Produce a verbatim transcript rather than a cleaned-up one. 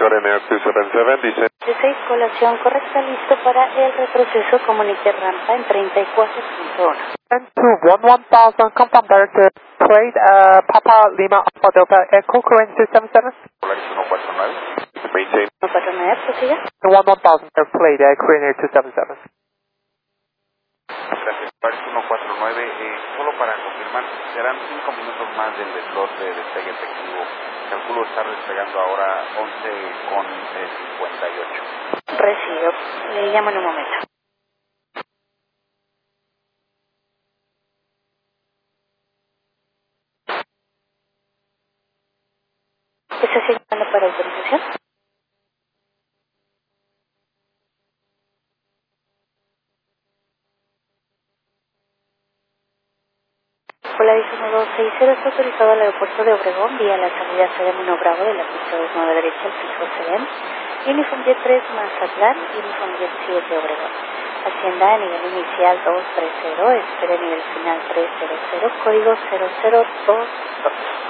Coordinator dos siete siete, dice. dieciséis, colación correcta, listo para el retroceso, comunique rampa en treinta y cuatro punto uno. And to one one thousand, confirm direct trade, uh, Papa Lima Alpha Delta Echo, current two seven seven. Polaris uno cuatro nueve. Maintain. uno cuatro nueve, prosiga. one one thousand, direct trade, uh, current two seven seven. Gracias, Polaris uno cuatro nueve. Eh, solo para confirmar, serán cinco minutos más del slot de despegue efectivo. Calculo estar despegando ahora once con cincuenta y ocho. Recibo, le llamo en un momento. ¿Está asignando para autorización? Polaris uno dos seis cero está autorizado al aeropuerto de Obregón vía la salida C D M uno Bravo de la pista dos nueve derecha al piso C D M, Uniform Jet tres Mazatlán, Uniform Jet siete Obregón. Hacienda a nivel inicial dos tres cero, espera nivel final tres cero cero, código cero cero dos dos.